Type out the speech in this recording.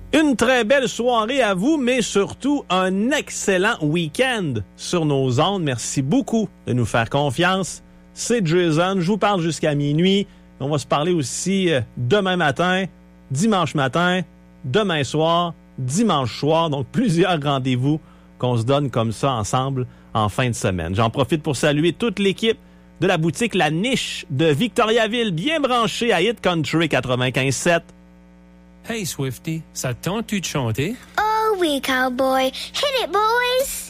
Une très belle soirée à vous, mais surtout un excellent week-end sur nos ondes. Merci beaucoup de nous faire confiance. C'est Jason, je vous parle jusqu'à minuit. On va se parler aussi demain matin, dimanche matin, demain soir, dimanche soir. Donc, plusieurs rendez-vous qu'on se donne comme ça ensemble en fin de semaine. J'en profite pour saluer toute l'équipe de la boutique La Niche de Victoriaville, bien branchée à Hit Country 95.7. Hey Swifty, ça te tente-tu de chanter? Oh oui, cowboy. Hit it, boys!